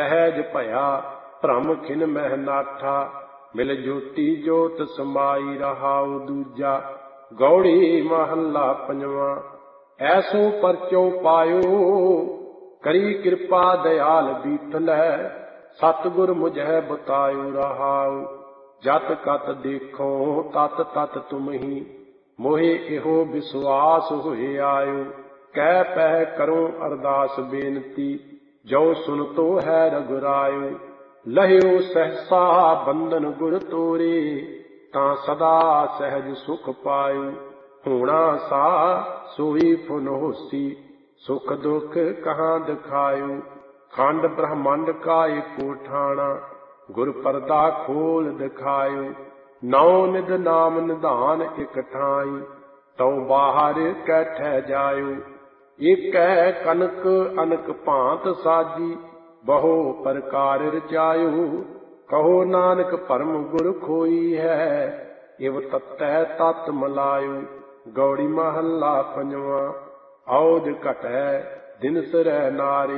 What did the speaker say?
सहज भया भ्रम खिन मह नाठा। मिल ज्योति जोत समाई रहाउ दूजा। गौड़ी महला पंजवा। ऐसो परचो पायो करी कृपा दयाल बीठल। सतगुर मुझे बतायो रहाउ। जत कत देखो तत तत तुम ही मोहे इहो विश्वास होए आयो। कह पह करो अरदास बेनती जो सुन तो है रघुरायो। लहियो सहसा बंधन गुर तोरे तां सदा सहज सुख पायो। होना सा सोई फुन होसी सुख दुख कहाँ दिखायो। खंड ब्रह्मांड का एको ठाणा गुर परदा खोल दिखायो। नौ निध नाम निधान एक ठाई तौ बाहर कैठै जायो। एक कनक अनक भांत साजी बहु प्रकार रचायो। कहो नानक परम गुर खोई है इव तत्तै तत् मलायो। गौड़ी महला पंजवा। औध घटै दिन सिरै नारे